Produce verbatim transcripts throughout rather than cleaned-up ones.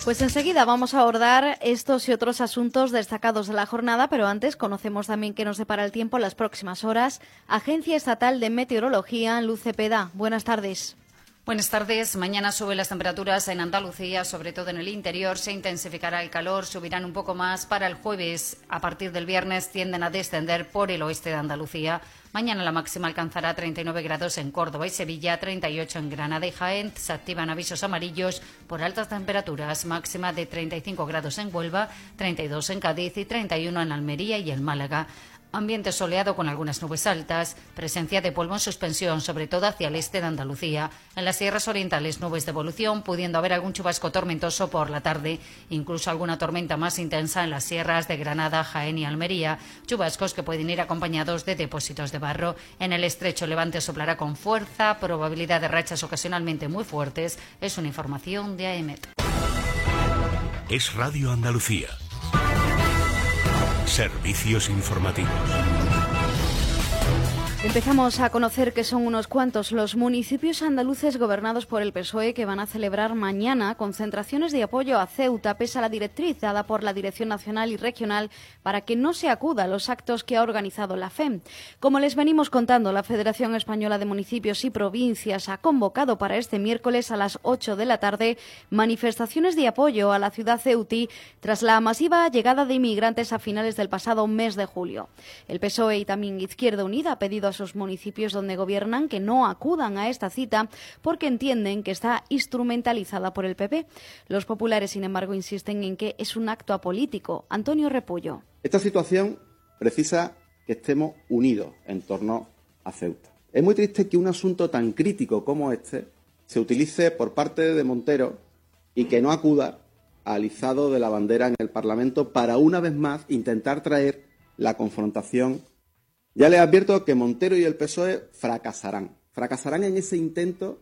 Pues enseguida vamos a abordar estos y otros asuntos destacados de la jornada, pero antes conocemos también qué nos depara el tiempo en las próximas horas. Agencia Estatal de Meteorología, Luz Cepeda. Buenas tardes. Buenas tardes. Mañana suben las temperaturas en Andalucía, sobre todo en el interior. Se intensificará el calor, subirán un poco más para el jueves. A partir del viernes tienden a descender por el oeste de Andalucía. Mañana la máxima alcanzará treinta y nueve grados en Córdoba y Sevilla, treinta y ocho en Granada y Jaén. Se activan avisos amarillos por altas temperaturas, máxima de treinta y cinco grados en Huelva, treinta y dos en Cádiz y treinta y uno en Almería y en Málaga. Ambiente soleado con algunas nubes altas, presencia de polvo en suspensión, sobre todo hacia el este de Andalucía. En las sierras orientales, nubes de evolución, pudiendo haber algún chubasco tormentoso por la tarde, incluso alguna tormenta más intensa en las sierras de Granada, Jaén y Almería. Chubascos que pueden ir acompañados de depósitos de barro. En el estrecho levante soplará con fuerza, probabilidad de rachas ocasionalmente muy fuertes. Es una información de A E M E T. Es Radio Andalucía. Servicios informativos. Empezamos a conocer que son unos cuantos los municipios andaluces gobernados por el P S O E que van a celebrar mañana concentraciones de apoyo a Ceuta, pese a la directriz dada por la Dirección Nacional y Regional para que no se acuda a los actos que ha organizado la F E M. Como les venimos contando, la Federación Española de Municipios y Provincias ha convocado para este miércoles a las ocho de la tarde manifestaciones de apoyo a la ciudad ceutí tras la masiva llegada de inmigrantes a finales del pasado mes de julio. El P S O E y también Izquierda Unida ha pedido a sus municipios donde gobiernan que no acudan a esta cita porque entienden que está instrumentalizada por el P P. Los populares, sin embargo, insisten en que es un acto apolítico. Antonio Repullo. Esta situación precisa que estemos unidos en torno a Ceuta. Es muy triste que un asunto tan crítico como este se utilice por parte de Montero y que no acuda al izado de la bandera en el Parlamento para una vez más intentar traer la confrontación. Ya les advierto que Montero y el P S O E fracasarán. Fracasarán en ese intento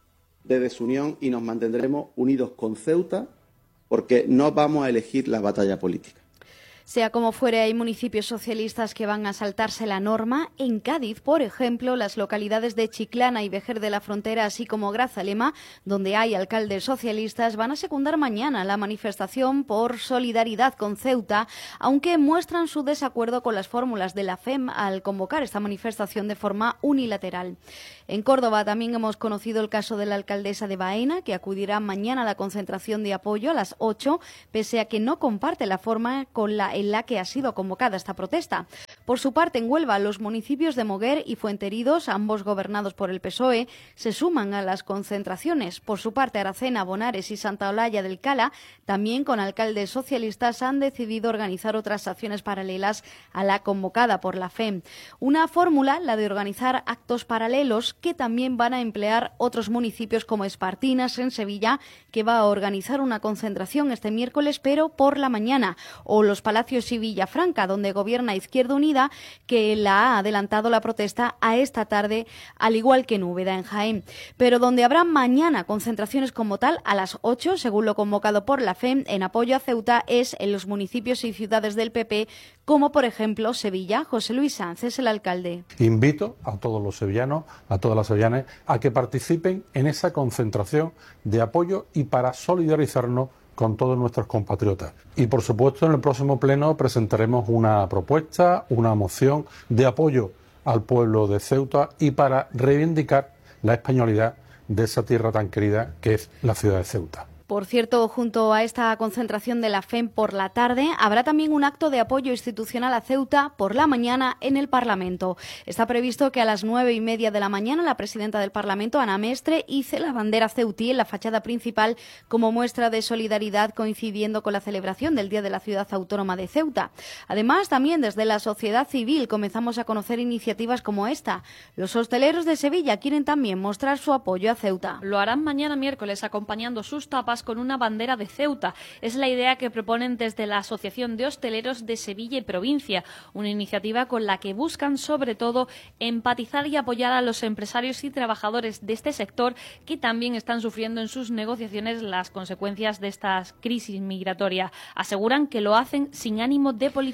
de desunión y nos mantendremos unidos con Ceuta porque no vamos a elegir la batalla política. Sea como fuere, hay municipios socialistas que van a saltarse la norma. En Cádiz, por ejemplo, las localidades de Chiclana y Vejer de la Frontera, así como Grazalema, donde hay alcaldes socialistas, van a secundar mañana la manifestación por solidaridad con Ceuta, aunque muestran su desacuerdo con las fórmulas de la F E M al convocar esta manifestación de forma unilateral. En Córdoba también hemos conocido el caso de la alcaldesa de Baena, que acudirá mañana a la concentración de apoyo a las ocho, pese a que no comparte la forma con la en la que ha sido convocada esta protesta. Por su parte, en Huelva, los municipios de Moguer y Fuenteridos, ambos gobernados por el P S O E, se suman a las concentraciones. Por su parte, Aracena, Bonares y Santa Olalla del Cala, también con alcaldes socialistas, han decidido organizar otras acciones paralelas a la convocada por la F E M. Una fórmula, la de organizar actos paralelos, que también van a emplear otros municipios como Espartinas, en Sevilla, que va a organizar una concentración este miércoles, pero por la mañana, o los Palacios y Villafranca, donde gobierna Izquierda Unida, que la ha adelantado la protesta a esta tarde, al igual que en Úbeda, en Jaén. Pero donde habrá mañana concentraciones como tal, a las ocho, según lo convocado por la F E M, en apoyo a Ceuta, es en los municipios y ciudades del P P, como por ejemplo Sevilla. José Luis Sanz es el alcalde. Invito a todos los sevillanos, a todas las sevillanas, a que participen en esa concentración de apoyo y para solidarizarnos con todos nuestros compatriotas. Y por supuesto en el próximo pleno presentaremos una propuesta, una moción de apoyo al pueblo de Ceuta y para reivindicar la españolidad de esa tierra tan querida que es la ciudad de Ceuta. Por cierto, junto a esta concentración de la F E M por la tarde, habrá también un acto de apoyo institucional a Ceuta por la mañana en el Parlamento. Está previsto que a las nueve y media de la mañana la presidenta del Parlamento, Ana Mestre, hice la bandera ceutí en la fachada principal como muestra de solidaridad, coincidiendo con la celebración del Día de la Ciudad Autónoma de Ceuta. Además, también desde la sociedad civil comenzamos a conocer iniciativas como esta. Los hosteleros de Sevilla quieren también mostrar su apoyo a Ceuta. Lo harán mañana miércoles acompañando sus tapas con una bandera de Ceuta. Es la idea que proponen desde la Asociación de Hosteleros de Sevilla y Provincia, una iniciativa con la que buscan sobre todo empatizar y apoyar a los empresarios y trabajadores de este sector que también están sufriendo en sus negociaciones las consecuencias de esta crisis migratoria. Aseguran que lo hacen sin ánimo de politizar.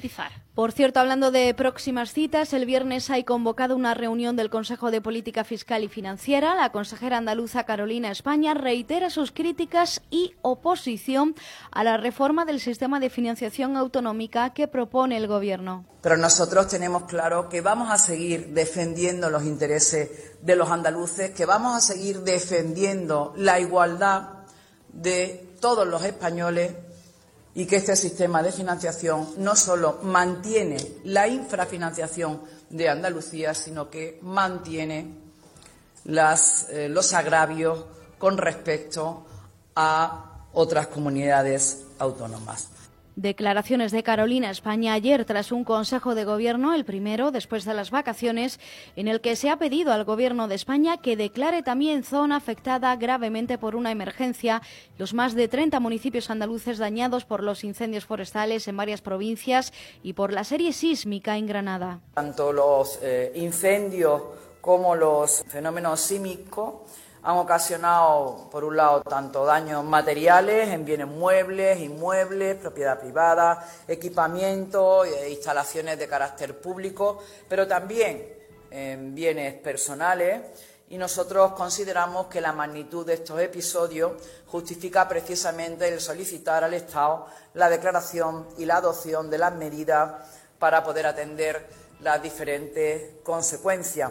Por cierto, hablando de próximas citas, el viernes hay convocado una reunión del Consejo de Política Fiscal y Financiera. La consejera andaluza Carolina España reitera sus críticas y oposición a la reforma del sistema de financiación autonómica que propone el Gobierno. Pero nosotros tenemos claro que vamos a seguir defendiendo los intereses de los andaluces, que vamos a seguir defendiendo la igualdad de todos los españoles, y que este sistema de financiación no solo mantiene la infrafinanciación de Andalucía, sino que mantiene las, eh, los agravios con respecto a otras comunidades autónomas. Declaraciones de Carolina España ayer tras un Consejo de Gobierno, el primero después de las vacaciones, en el que se ha pedido al Gobierno de España que declare también zona afectada gravemente por una emergencia los más de treinta municipios andaluces dañados por los incendios forestales en varias provincias y por la serie sísmica en Granada. Tanto los eh, incendios como los fenómenos sísmicos han ocasionado, por un lado, tanto daños materiales en bienes muebles, inmuebles, propiedad privada, equipamientos e instalaciones de carácter público, pero también en bienes personales, y nosotros consideramos que la magnitud de estos episodios justifica precisamente el solicitar al Estado la declaración y la adopción de las medidas para poder atender las diferentes consecuencias.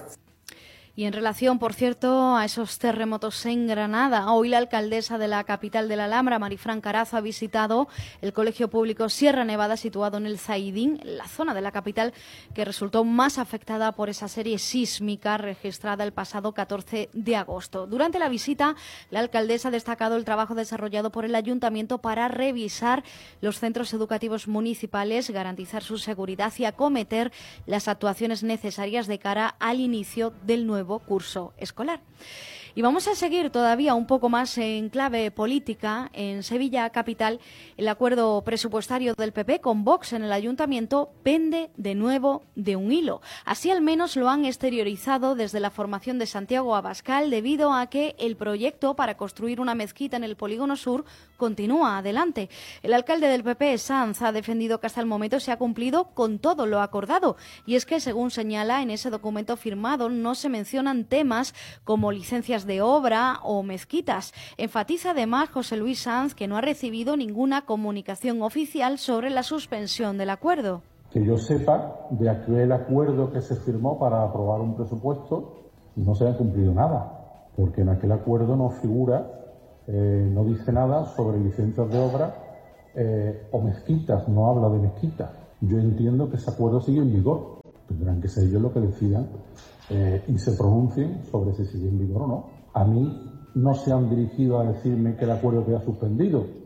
Y en relación, por cierto, a esos terremotos en Granada, hoy la alcaldesa de la capital de la Alhambra, Marifran Carazo, ha visitado el colegio público Sierra Nevada, situado en el Zaidín, la zona de la capital que resultó más afectada por esa serie sísmica registrada el pasado catorce de agosto. Durante la visita, la alcaldesa ha destacado el trabajo desarrollado por el ayuntamiento para revisar los centros educativos municipales, garantizar su seguridad y acometer las actuaciones necesarias de cara al inicio del nuevo curso escolar. Y vamos a seguir todavía un poco más en clave política. En Sevilla capital, el acuerdo presupuestario del P P con Vox en el ayuntamiento pende de nuevo de un hilo. Así al menos lo han exteriorizado desde la formación de Santiago Abascal, debido a que el proyecto para construir una mezquita en el Polígono Sur continúa adelante. El alcalde del P P, Sanz, ha defendido que hasta el momento se ha cumplido con todo lo acordado. Y es que, según señala en ese documento firmado, no se mencionan temas como licencias de obra o mezquitas. Enfatiza además José Luis Sanz que no ha recibido ninguna comunicación oficial sobre la suspensión del acuerdo. Que yo sepa, de aquel acuerdo que se firmó para aprobar un presupuesto, no se ha cumplido nada, porque en aquel acuerdo no figura, eh, no dice nada sobre licencias de obra eh, o mezquitas, no habla de mezquitas. Yo entiendo que ese acuerdo sigue en vigor. Tendrán que ser ellos los que decidan eh, y se pronuncien sobre si sigue en vigor o no. A mí no se han dirigido a decirme que el acuerdo queda suspendido.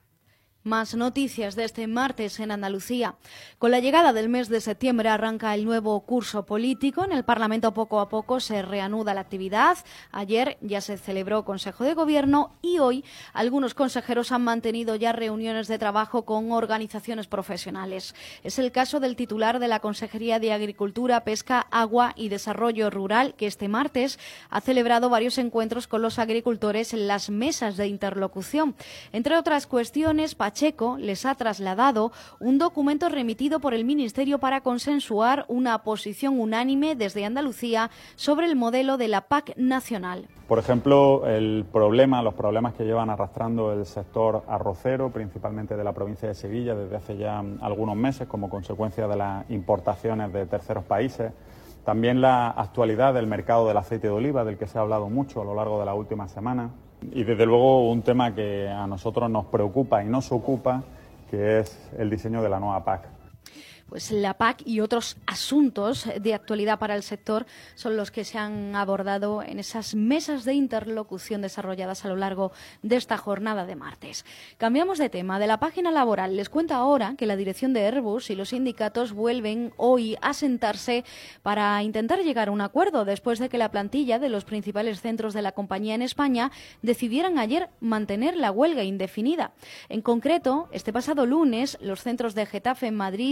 Más noticias de este martes en Andalucía. Con la llegada del mes de septiembre arranca el nuevo curso político. En el Parlamento poco a poco se reanuda la actividad. Ayer ya se celebró Consejo de Gobierno y hoy algunos consejeros han mantenido ya reuniones de trabajo con organizaciones profesionales. Es el caso del titular de la Consejería de Agricultura, Pesca, Agua y Desarrollo Rural, que este martes ha celebrado varios encuentros con los agricultores en las mesas de interlocución. Entre otras cuestiones, Pacheco les ha trasladado un documento remitido por el Ministerio para consensuar una posición unánime desde Andalucía sobre el modelo de la P A C nacional. Por ejemplo, el problema, los problemas que llevan arrastrando el sector arrocero, principalmente de la provincia de Sevilla, desde hace ya algunos meses, como consecuencia de las importaciones de terceros países. También la actualidad del mercado del aceite de oliva, del que se ha hablado mucho a lo largo de la última semana. Y desde luego un tema que a nosotros nos preocupa y nos ocupa, que es el diseño de la nueva P A C. Pues la P A C y otros asuntos de actualidad para el sector son los que se han abordado en esas mesas de interlocución desarrolladas a lo largo de esta jornada de martes. Cambiamos de tema. De la página laboral les cuento ahora que la dirección de Airbus y los sindicatos vuelven hoy a sentarse para intentar llegar a un acuerdo después de que la plantilla de los principales centros de la compañía en España decidieran ayer mantener la huelga indefinida. En concreto, este pasado lunes, los centros de Getafe en Madrid y de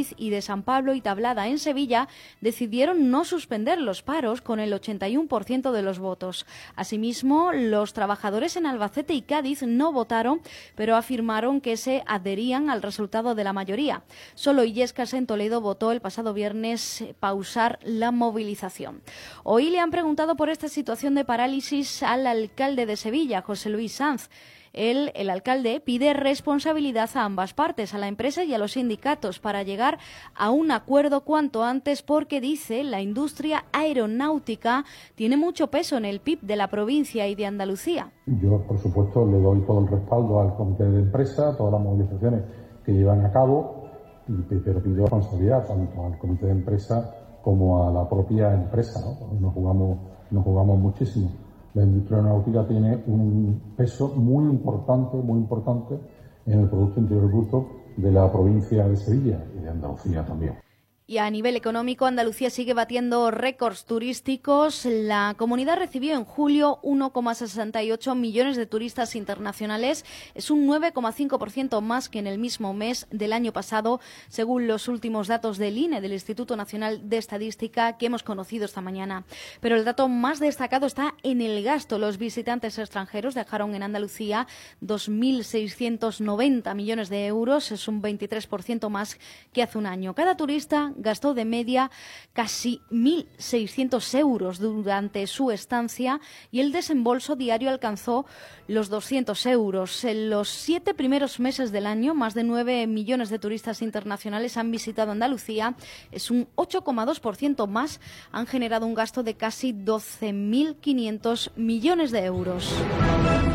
de San Pablo y Tablada en Sevilla decidieron no suspender los paros con el ochenta y uno por ciento de los votos. Asimismo, los trabajadores en Albacete y Cádiz no votaron, pero afirmaron que se adherían al resultado de la mayoría. Solo Illescas en Toledo votó el pasado viernes pausar la movilización. Hoy le han preguntado por esta situación de parálisis al alcalde de Sevilla, José Luis Sanz. Él, el alcalde, pide responsabilidad a ambas partes, a la empresa y a los sindicatos, para llegar a un acuerdo cuanto antes, porque, dice, la industria aeronáutica tiene mucho peso en el P I B de la provincia y de Andalucía. Yo, por supuesto, le doy todo el respaldo al comité de empresa, a todas las movilizaciones que llevan a cabo, pero pido responsabilidad tanto al comité de empresa como a la propia empresa, ¿no? Nos jugamos, nos jugamos muchísimo. La industria aeronáutica tiene un peso muy importante, muy importante en el Producto Interior Bruto de la provincia de Sevilla y de Andalucía también. Y a nivel económico, Andalucía sigue batiendo récords turísticos. La comunidad recibió en julio uno coma sesenta y ocho millones de turistas internacionales. Es un nueve coma cinco por ciento más que en el mismo mes del año pasado, según los últimos datos del I N E, del Instituto Nacional de Estadística, que hemos conocido esta mañana. Pero el dato más destacado está en el gasto. Los visitantes extranjeros dejaron en Andalucía dos mil seiscientos noventa millones de euros. Es un veintitrés por ciento más que hace un año. Cada turista gastó de media casi mil seiscientos euros durante su estancia y el desembolso diario alcanzó los doscientos euros. En los siete primeros meses del año, más de nueve millones de turistas internacionales han visitado Andalucía. Es un ocho coma dos por ciento más. Han generado un gasto de casi doce mil quinientos millones de euros.